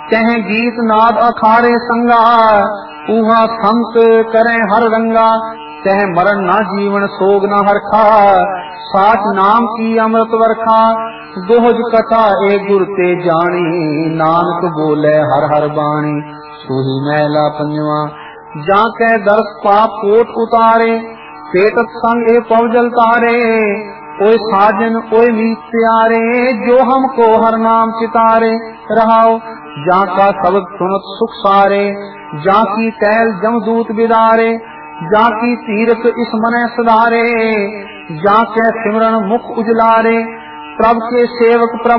कहें गीत नाद अखारे संगा, ऊहा संत करें हर रंगा। कह मरण ना जीवन सोग न हरखा, साच नाम की अमृत वर्खा। दोहज कथा ए गुर ते जानी, नानक बोले हर हर बाणी। सूही महला पंजवा, जाके दर्श पाप कोट उतारे, पेटत संग ए पवजल तारे। ओए साजन ओए मीत प्यारे, जो हमको हर नाम चितारे। रहाओ जाका शब्द सुनत सुख सारे, जाकी टहल जमदूत बिदारे। जाकी तीरथ इस मने सुधारे, जाके सिमरन मुख उजलारे। प्रभ के सेवक प्रभ